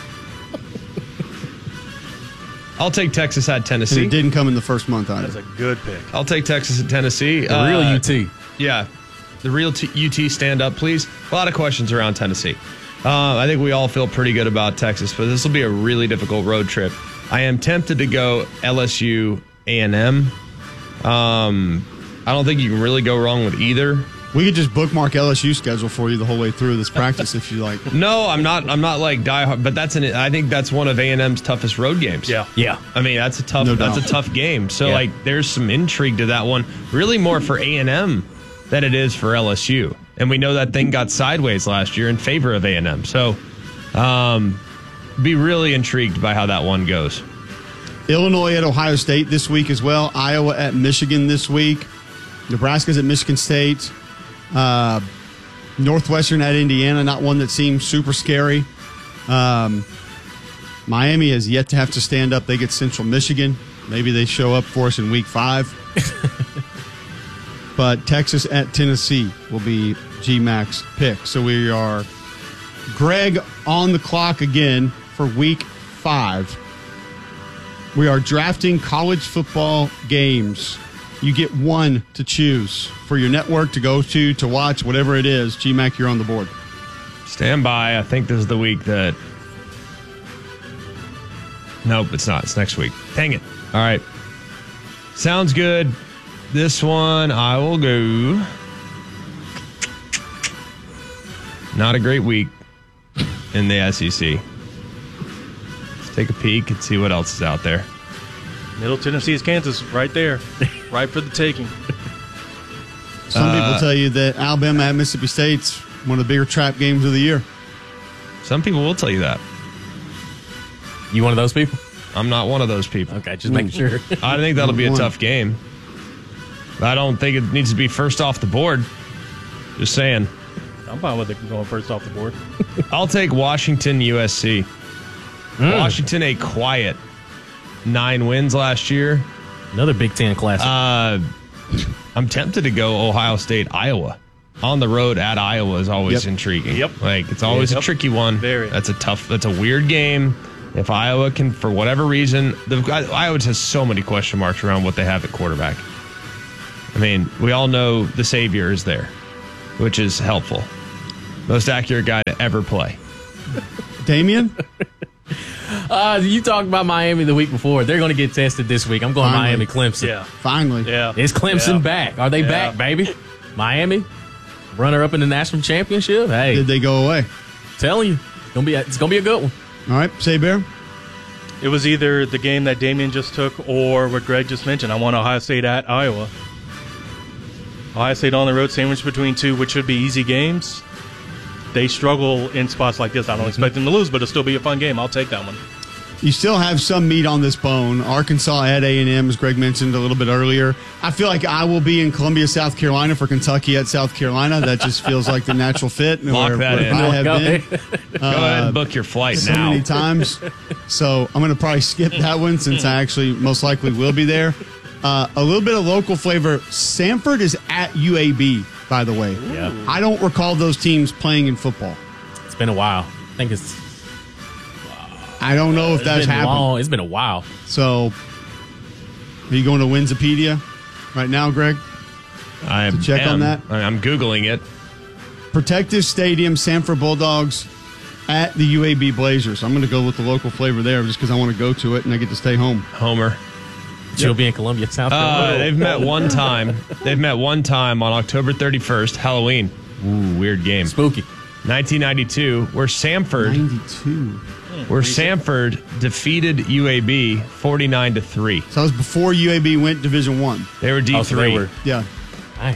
I'll take Texas at Tennessee. And it didn't come in the first month either. That's a good pick. I'll take Texas at Tennessee. The real UT. Yeah. The real UT stand up, please. A lot of questions around Tennessee. I think we all feel pretty good about Texas, but this will be a really difficult road trip. I am tempted to go LSU A&M. I don't think you can really go wrong with either. We could just bookmark LSU schedule for you the whole way through this practice if you like. No, I'm not like diehard, but I think that's one of A&M's toughest road games. Yeah. I mean, that's a tough game. So Yeah. like, there's some intrigue to that one. Really more for A&M than it is for LSU, and we know that thing got sideways last year in favor of A&M. So, be really intrigued by how that one goes. Illinois at Ohio State this week as well. Iowa at Michigan this week. Nebraska's at Michigan State. Northwestern at Indiana, not one that seems super scary. Miami has yet to have to stand up. They get Central Michigan. Maybe they show up for us in week 5. But Texas at Tennessee will be G-Mac's pick. So we are Greg on the clock again for week 5. We are drafting college football games. You get one to choose for your network to go to watch, whatever it is. G-Mac, you're on the board. Stand by. I think this is the week that... Nope, it's not. It's next week. Dang it. All right. Sounds good. This one, I will go... Not a great week in the SEC. Let's take a peek and see what else is out there. Middle Tennessee is Kansas, right there, right for the taking. Some people tell you that Alabama at Mississippi State's one of the bigger trap games of the year. Some people will tell you that. You one of those people? I'm not one of those people. Okay, just making sure. I think that'll be a tough game. I don't think it needs to be first off the board. Just saying. I'm fine with it going first off the board. I'll take Washington, USC. Washington, a quiet 9 wins last year. Another Big Ten classic. I'm tempted to go Ohio State, Iowa. On the road at Iowa is always intriguing. Like, it's always a tricky one. That's a weird game. If Iowa can, for whatever reason, Iowa has so many question marks around what they have at quarterback. I mean, we all know the savior is there, which is helpful. Most accurate guy to ever play. Damian? You talked about Miami the week before. They're going to get tested this week. I'm going Miami, Clemson. Yeah. Finally. Yeah. Is Clemson back? Are they back, baby? Miami, runner-up in the national championship. Hey. Did they go away? Telling you, it's gonna be a good one. All right, say Bear. It was either the game that Damien just took or what Greg just mentioned. I want Ohio State at Iowa. Ohio State on the road, sandwiched between two, which should be easy games. They struggle in spots like this. I don't expect them to lose, but it'll still be a fun game. I'll take that one. You still have some meat on this bone. Arkansas at A&M, as Greg mentioned a little bit earlier. I feel like I will be in Columbia, South Carolina for Kentucky at South Carolina. That just feels like the natural fit. Lock that in. I have been. Go ahead and book your flight so now. Many times. So I'm going to probably skip that one since I actually most likely will be there. A little bit of local flavor. Samford is at UAB, by the way. Yeah. I don't recall those teams playing in football. It's been a while. I think it's... I don't know if that's happened. It's been a while. So, are you going to Winsipedia right now, Greg? I to check on that. I'm Googling it. Protective Stadium, Sanford Bulldogs at the UAB Blazers. I'm going to go with the local flavor there just because I want to go to it and I get to stay home. Homer. She'll be in Columbia, South Carolina. They've met one time. They've met one time on October 31st, Halloween. Ooh, weird game. Spooky. 1992, where Samford defeated UAB 49-3. So that was before UAB went Division I. They were D3. So they were, yeah. Hey.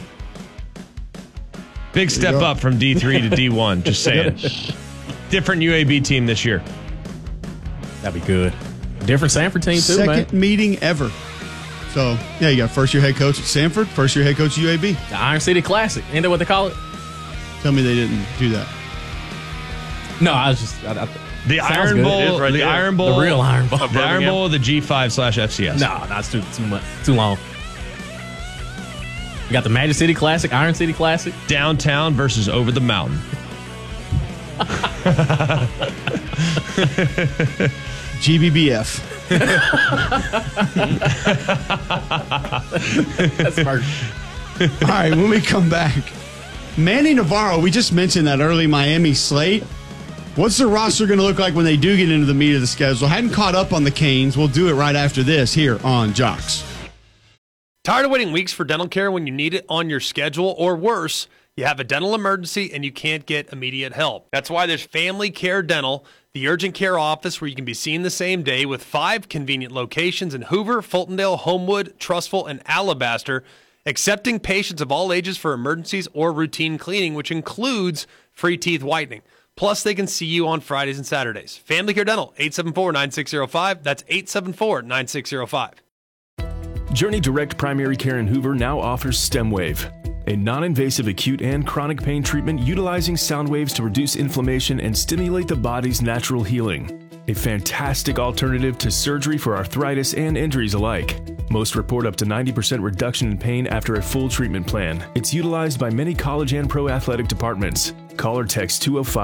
Big step up from D3 to D1, just saying. Different UAB team this year. That'd be good. Different Samford team, too, Second meeting ever. So, yeah, you got first-year head coach at Samford, first-year head coach at UAB. The Iron City Classic. Ain't that what they call it? Tell me they didn't do that. No, I was just the Iron good. Bowl, right the there. Iron Bowl, The real Iron Bowl. the Iron Bowl, the G5/FCS. No, that's too much, too long. You got the Magic City Classic, Iron City Classic, Downtown versus over the mountain. GBBF. That's perfect. All right, when we come back, Manny Navarro, we just mentioned that early Miami slate. What's the roster going to look like when they do get into the meat of the schedule? Hadn't caught up on the Canes. We'll do it right after this here on Jocks. Tired of waiting weeks for dental care when you need it on your schedule, or worse, you have a dental emergency and you can't get immediate help? That's why there's Family Care Dental, the urgent care office where you can be seen the same day, with 5 convenient locations in Hoover, Fultondale, Homewood, Trussville, and Alabaster, accepting patients of all ages for emergencies or routine cleaning, which includes free teeth whitening. Plus, they can see you on Fridays and Saturdays. Family Care Dental, 874-9605. That's 874-9605. Journey Direct Primary Care in Hoover now offers StemWave, a non-invasive acute and chronic pain treatment utilizing sound waves to reduce inflammation and stimulate the body's natural healing. A fantastic alternative to surgery for arthritis and injuries alike. Most report up to 90% reduction in pain after a full treatment plan. It's utilized by many college and pro athletic departments. Call or text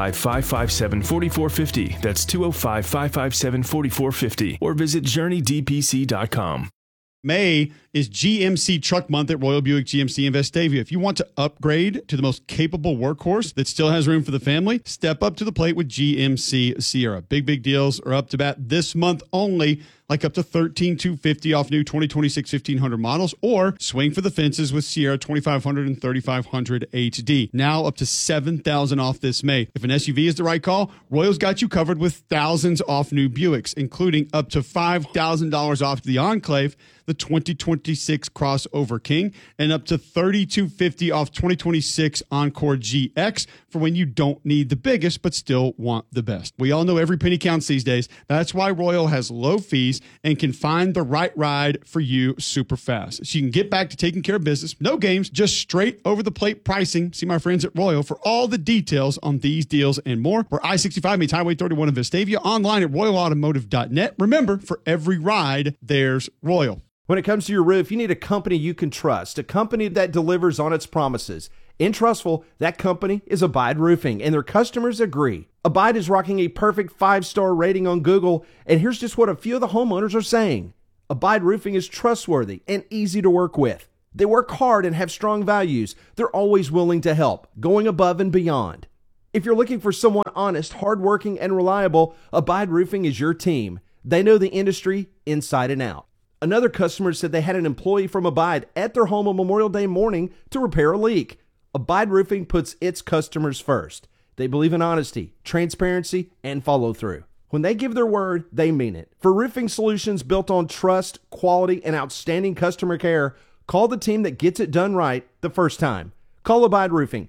205-557-4450. That's 205-557-4450. Or visit JourneyDPC.com. May is GMC Truck Month at Royal Buick GMC in Vestavia. If you want to upgrade to the most capable workhorse that still has room for the family, step up to the plate with GMC Sierra. Big deals are up to bat this month only, like up to $13,250 off new 2026 1500 models, or swing for the fences with Sierra 2500 and 3500 HD. Now up to $7,000 off this May. If an SUV is the right call, Royal's got you covered with thousands off new Buicks, including up to $5,000 off the Enclave, the 2026 Crossover King, and up to $3,250 off 2026 Encore GX for when you don't need the biggest but still want the best. We all know every penny counts these days. That's why Royal has low fees and can find the right ride for you super fast. So you can get back to taking care of business. No games, just straight over the plate pricing. See my friends at Royal for all the details on these deals and more. Where I-65 meets Highway 31 in Vestavia, online at royalautomotive.net. Remember, for every ride, there's Royal. When it comes to your roof, you need a company you can trust, a company that delivers on its promises. In Trussville, that company is Abide Roofing, and their customers agree. Abide is rocking a perfect 5-star rating on Google, and here's just what a few of the homeowners are saying. Abide Roofing is trustworthy and easy to work with. They work hard and have strong values. They're always willing to help, going above and beyond. If you're looking for someone honest, hardworking, and reliable, Abide Roofing is your team. They know the industry inside and out. Another customer said they had an employee from Abide at their home on Memorial Day morning to repair a leak. Abide Roofing puts its customers first. They believe in honesty, transparency, and follow through. When they give their word, they mean it. For roofing solutions built on trust, quality, and outstanding customer care, call the team that gets it done right the first time. Call Abide Roofing,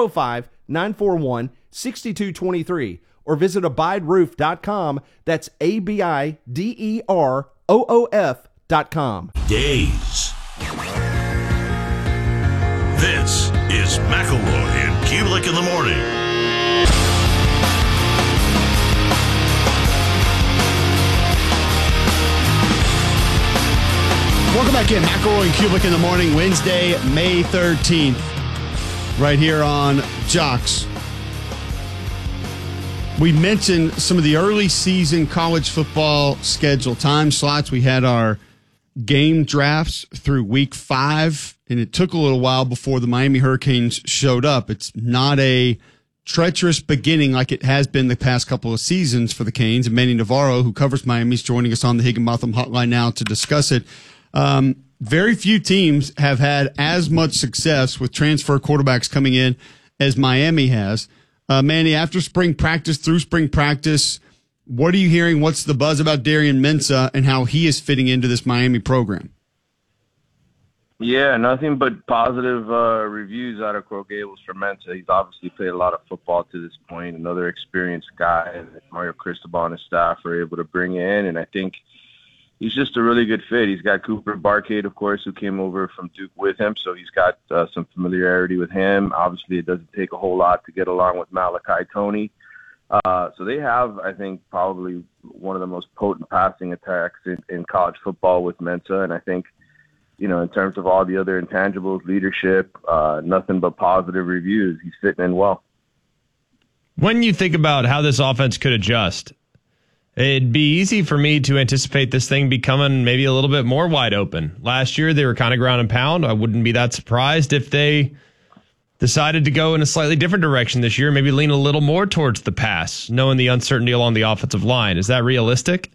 205-941-6223, or visit abideroof.com. That's ABIDEROOF.com. Days. This is McElroy and Kulik in the morning. Welcome back in. McElroy and Kulik in the morning, Wednesday, May 13th, right here on Jocks. We mentioned some of the early season college football schedule time slots. We had our game drafts through week 5, and it took a little while before the Miami Hurricanes showed up. It's not a treacherous beginning like it has been the past couple of seasons for the Canes. And Manny Navarro, who covers Miami, is joining us on the Higginbotham Hotline now to discuss it. Very few teams have had as much success with transfer quarterbacks coming in as Miami has. Manny, after spring practice, through spring practice, what are you hearing? What's the buzz about Darian Mensah and how he is fitting into this Miami program? Yeah, nothing but positive reviews out of Coral Gables for Mensah. He's obviously played a lot of football to this point. Another experienced guy that Mario Cristobal and his staff are able to bring in, and I think he's just a really good fit. He's got Cooper Barcade, of course, who came over from Duke with him, so he's got some familiarity with him. Obviously, it doesn't take a whole lot to get along with Malachi Toney. So they have, I think, probably one of the most potent passing attacks in college football with Mensah. And I think, in terms of all the other intangibles, leadership, nothing but positive reviews. He's fitting in well. When you think about how this offense could adjust, it'd be easy for me to anticipate this thing becoming maybe a little bit more wide open. Last year, they were kind of ground and pound. I wouldn't be that surprised if they decided to go in a slightly different direction this year, maybe lean a little more towards the pass, knowing the uncertainty along the offensive line. Is that realistic?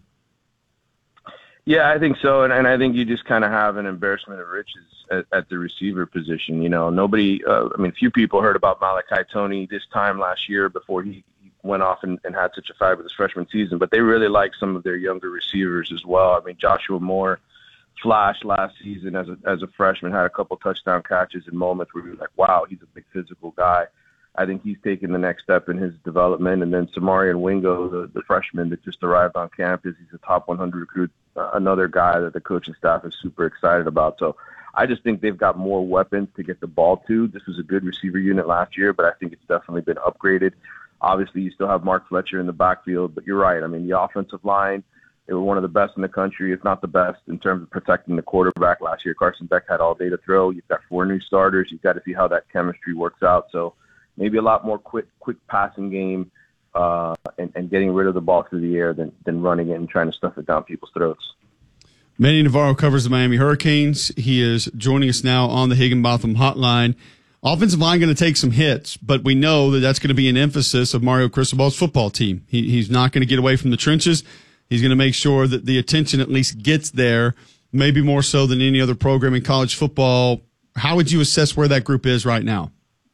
Yeah, I think so. And I think you just kind of have an embarrassment of riches at the receiver position. Few people heard about Malachi Toney this time last year before he went off and had such a fabulous freshman season, but they really like some of their younger receivers as well. I mean, Joshua Moore flashed last season as a freshman, had a couple touchdown catches in moments where you're like, wow, he's a big physical guy. I think he's taken the next step in his development. And then Samarian Wingo, the freshman that just arrived on campus, he's a top 100 recruit, another guy that the coaching staff is super excited about. So I just think they've got more weapons to get the ball to. This was a good receiver unit last year, but I think it's definitely been upgraded. Obviously, you still have Mark Fletcher in the backfield, but you're right. I mean, the offensive line, they were one of the best in the country, if not the best, in terms of protecting the quarterback last year. Carson Beck had all day to throw. You've got 4 new starters. You've got to see how that chemistry works out. So maybe a lot more quick passing game and getting rid of the ball through the air than running it and trying to stuff it down people's throats. Manny Navarro covers the Miami Hurricanes. He is joining us now on the Higginbotham hotline. Offensive line going to take some hits, but we know that that's going to be an emphasis of Mario Cristobal's football team. He's not going to get away from the trenches. He's going to make sure that the attention at least gets there, maybe more so than any other program in college football. How would you assess where that group is right now?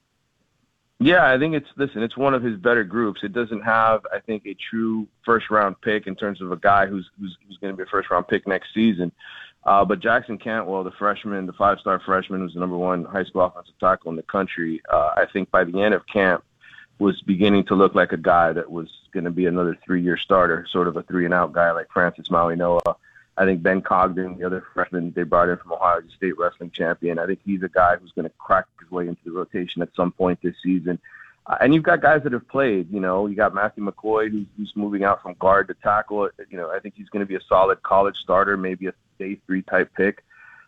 Yeah, I think it's one of his better groups. It doesn't have, I think, a true first-round pick in terms of a guy who's going to be a first-round pick next season. But Jackson Cantwell, the freshman, the 5-star freshman, who's the number 1 high school offensive tackle in the country, I think by the end of camp was beginning to look like a guy that was going to be another 3-year starter, sort of a 3-and-out guy like Francis Mauigoa. I think Ben Cogden, the other freshman they brought in from Ohio State wrestling champion, I think he's a guy who's going to crack his way into the rotation at some point this season. And you've got guys that have played. You got Matthew McCoy, who's moving out from guard to tackle. I think he's going to be a solid college starter, maybe a day 3 type pick.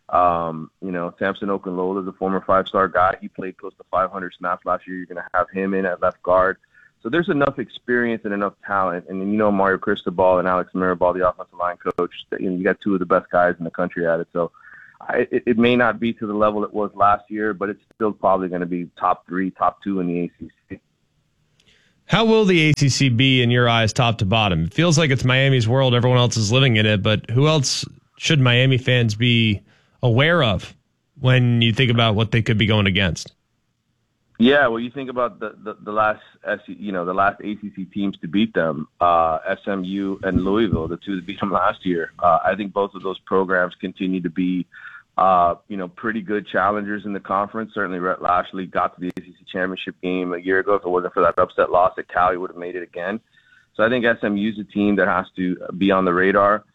Samson Okunlola, the former 5-star guy, he played close to 500 snaps last year. You're going to have him in at left guard. So there's enough experience and enough talent. And Mario Cristobal and Alex Mirabal, the offensive line coach, you got 2 of the best guys in the country at it. So it may not be to the level it was last year, but it's still probably going to be top 3, top 2 in the ACC. How will the ACC be in your eyes, top to bottom? It feels like it's Miami's world. Everyone else is living in it, but who else should Miami fans be aware of when you think about what they could be going against? Yeah, well, you think about the last ACC teams to beat them, SMU and Louisville, the 2 that beat them last year. I think both of those programs continue to be, pretty good challengers in the conference. Certainly, Rhett Lashley got to the ACC championship game a year ago. If it wasn't for that upset loss at Cal, he would have made it again. So I think SMU is a team that has to be on the radar.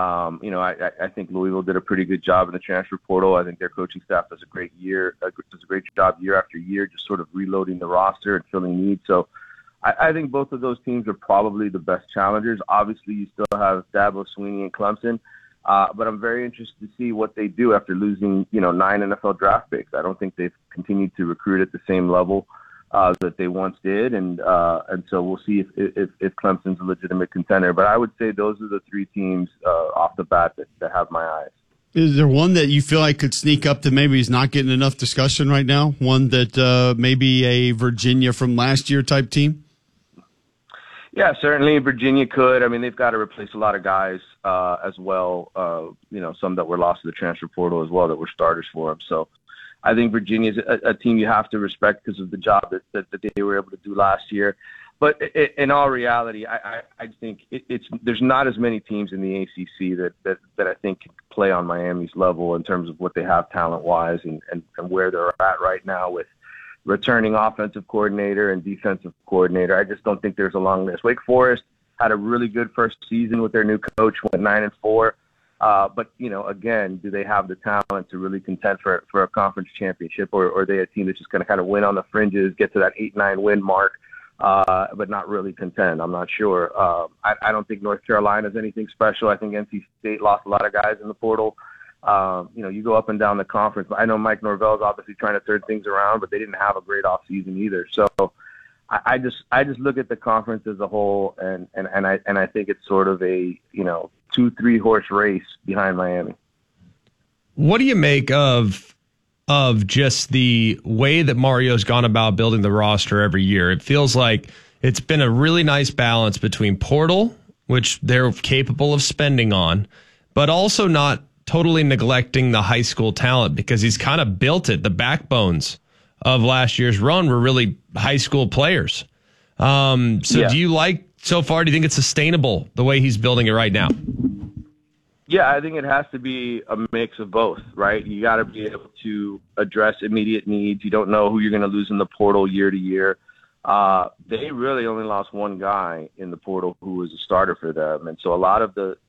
I think Louisville did a pretty good job in the transfer portal. I think their coaching staff does a great job year after year, just sort of reloading the roster and filling needs. So I think both of those teams are probably the best challengers. Obviously, you still have Dabo Swinney and Clemson, but I'm very interested to see what they do after losing, 9 NFL draft picks. I don't think they've continued to recruit at the same level that they once did, and so we'll see if Clemson's a legitimate contender. But I would say those are the 3 teams off the bat that have my eyes. Is there one that you feel like could sneak up that maybe is not getting enough discussion right now? One that maybe a Virginia from last year type team? Yeah, certainly Virginia could. I mean, they've got to replace a lot of guys as well. Some that were lost to the transfer portal as well that were starters for them. So I think Virginia's a team you have to respect because of the job that they were able to do last year. But in all reality, I think there's not as many teams in the ACC that I think can play on Miami's level in terms of what they have talent-wise and where they're at right now with returning offensive coordinator and defensive coordinator. I just don't think there's a long list. Wake Forest had a really good first season with their new coach, went 9-4. But, again, do they have the talent to really contend for a conference championship, or are they a team that's just going to kind of win on the fringes, get to that 8-9 win mark, but not really contend. I'm not sure. I don't think North Carolina is anything special. I think NC State lost a lot of guys in the portal. You go up and down the conference. I know Mike Norvell's obviously trying to turn things around, but they didn't have a great offseason either. So I just look at the conference as a whole, and I think it's sort of a 2-3 horse race behind Miami. What do you make of just the way that Mario's gone about building the roster every year? It feels like it's been a really nice balance between portal, which they're capable of spending on, but also not totally neglecting the high school talent, because he's kind of built it. The backbones of last year's run were really high school players. Do you like, so far, do you think it's sustainable the way he's building it right now? Yeah, I think it has to be a mix of both, right? You got to be able to address immediate needs. You don't know who you're going to lose in the portal year to year. They really only lost one guy in the portal who was a starter for them. And so a lot of the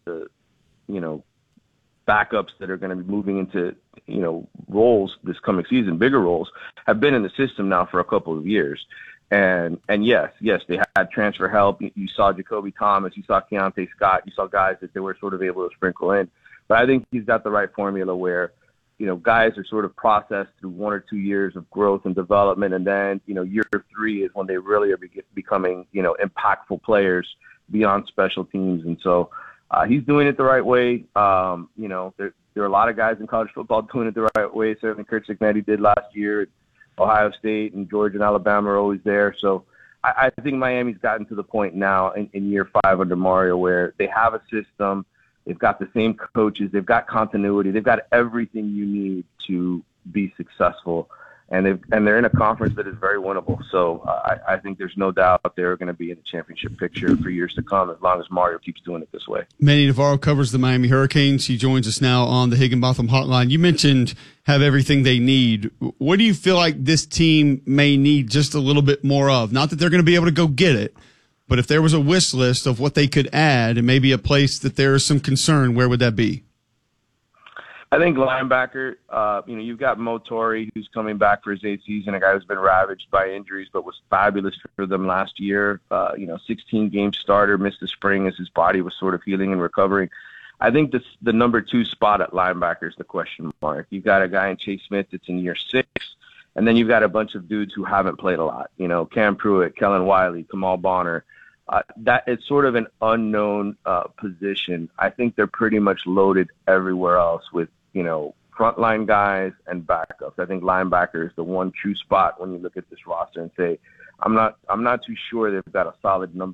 backups that are going to be moving into, roles this coming season, bigger roles, have been in the system now for a couple of years. And yes, they had transfer help. You saw Jacoby Thomas, you saw Keontae Scott, you saw guys that they were sort of able to sprinkle in. But I think he's got the right formula where, guys are sort of processed through 1 or 2 years of growth and development. And then, year 3 is when they really are becoming, impactful players beyond special teams. And so he's doing it the right way. There are a lot of guys in college football doing it the right way. Certainly Kurt Cignetti did last year. Ohio State and Georgia and Alabama are always there. So I think Miami's gotten to the point now in year 5 under Mario where they have a system. They've got the same coaches. They've got continuity. They've got everything you need to be successful. And they're in a conference that is very winnable. So I think there's no doubt they're going to be in the championship picture for years to come as long as Mario keeps doing it this way. Manny Navarro covers the Miami Hurricanes. He joins us now on the Higginbotham Hotline. You mentioned have everything they need. What do you feel like this team may need just a little bit more of? Not that they're going to be able to go get it, but if there was a wish list of what they could add and maybe a place that there is some concern, where would that be? I think linebacker, you've got Mo Torrey, who's coming back for his 8th season, a guy who's been ravaged by injuries but was fabulous for them last year. 16-game starter, missed the spring as his body was sort of healing and recovering. I think the number 2 spot at linebacker is the question mark. You've got a guy in Chase Smith that's in year 6, and then you've got a bunch of dudes who haven't played a lot. Cam Pruitt, Kellen Wiley, Kamal Bonner. That it's sort of an unknown position. I think they're pretty much loaded everywhere else with frontline guys and backups. I think linebacker is the one true spot when you look at this roster and say, I'm not too sure they've got a solid number